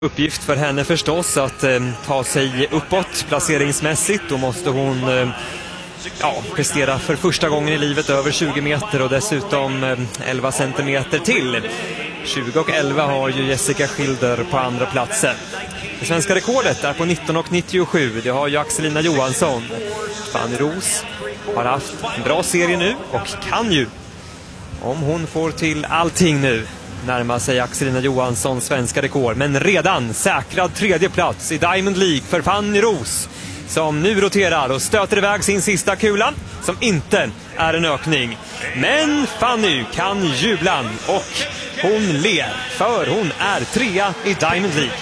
Uppgift för henne förstås att ta sig uppåt placeringsmässigt. Då måste hon prestera för första gången i livet över 20 meter och dessutom 11 centimeter till. 20 och 11 har ju Jessica Schilder på andra platsen. Det svenska rekordet är på 19,97. Det har ju Axelina Johansson. Fanny Roos har haft en bra serie nu och kan ju, om hon får till allting nu, närmar sig Axelina Johanssons svenska rekord. Men redan säkrad tredje plats i Diamond League för Fanny Roos, som nu roterar och stöter iväg sin sista kula, som inte är en ökning. Men Fanny kan jubla och hon ler, för hon är trea i Diamond League.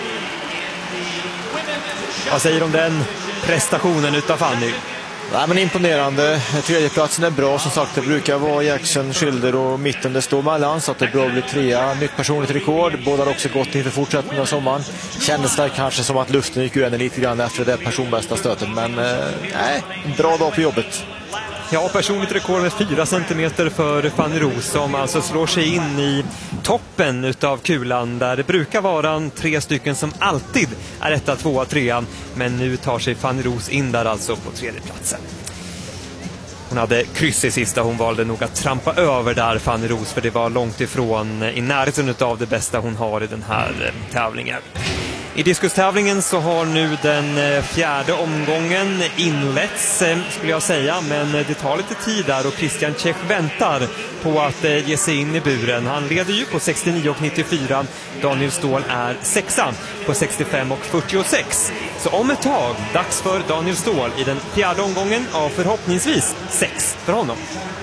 Vad säger du om den prestationen utav Fanny? Nej, men imponerande. Tredjeplatsen är bra. Som sagt, det brukar vara Jackson, Schilder och mitten det står mellan. Så att det är bra att bli trea. Nytt personligt rekord. Båda har också gått inför fortsättningen av sommaren. Kändes det kanske som att luften gick ur henne lite grann efter det personbästa stötet. Men en bra dag på jobbet. Ja, personligt rekord med 4 centimeter för Fanny Roos, som alltså slår sig in i toppen utav kulan, där det brukar vara 3 stycken som alltid är 1, 2, 3. Men nu tar sig Fanny Roos in där alltså på tredje platsen. Hon hade kryss i sista, hon valde nog att trampa över där, Fanny Roos, för det var långt ifrån i närheten utav det bästa hon har i den här tävlingen. I diskustävlingen så har nu den fjärde omgången inletts, skulle jag säga, men det tar lite tid där och Christian Czech väntar på att ge sig in i buren. Han leder ju på 69,94. Daniel Ståhl är 6:a på 65,46. Så om ett tag, dags för Daniel Ståhl i den fjärde omgången av förhoppningsvis 6 för honom.